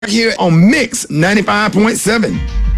Here on Mix 95.7.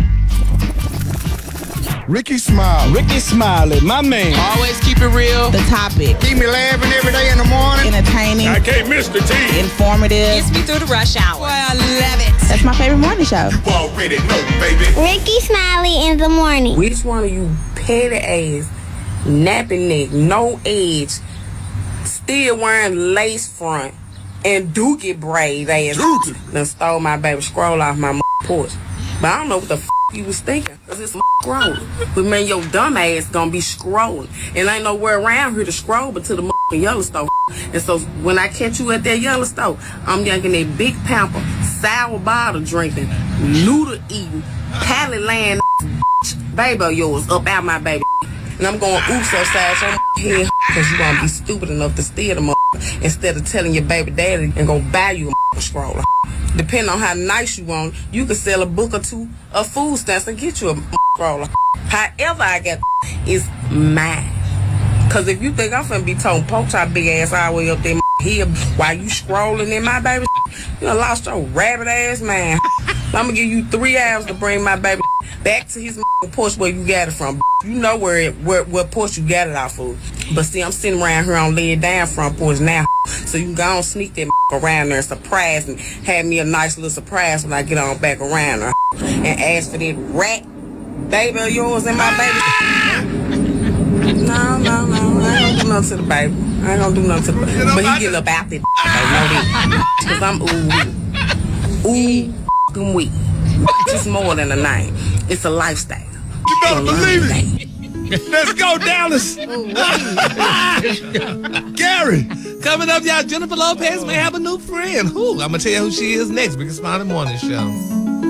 Ricky Smiley, my man. Always keep it real. The topic. Keep me laughing every day in the morning. Entertaining. I can't miss the tea. Informative. Gets me through the rush hour. Boy, I love it. That's my favorite morning show. You already know, baby. Ricky Smiley in the morning. Which one of you petty ass, nappy neck, no edge, still wearing lace front and dookie braid ass done stole my baby scroll off my porch? But I don't know what the you was thinking, cause it's scrolling. But man, your dumb ass gonna be scrolling. And ain't nowhere around here to scroll but to the Yellowstone. And so when I catch you at that Yellowstone, I'm yanking that big pamper, sour bottle drinking, noodle eating, pallet land baby of yours up out my baby. And I'm going oops upside your head cause you gonna be stupid enough to steal the instead of telling your baby daddy and go buy you a scroller. Depending on how nice you want, you can sell a book or two of food stamps and get you a scroller. However I get is mine. Cause if you think I'm finna be told poke chop big ass all the way up there here while you scrolling in my baby, you done lost your rabbit ass man. I'm gonna give you 3 hours to bring my baby back to his porch where you got it from. You know what porch you got it off of. But see, I'm sitting around here on lay it down front porch now. So you can go and sneak that around there and surprise and have me a nice little surprise when I get on back around her and ask for that rat baby of yours and my baby. No, I ain't gonna do nothing to the baby. I ain't gonna do nothing to the baby. But he getting up out there, cause I'm ooh, weak. Just more than a name. It's a lifestyle. You better believe it. Let's go, Dallas. Gary. Coming up, y'all, Jennifer Lopez may have a new friend. I'm going to tell you who she is next. Ricky Smiley Morning Show.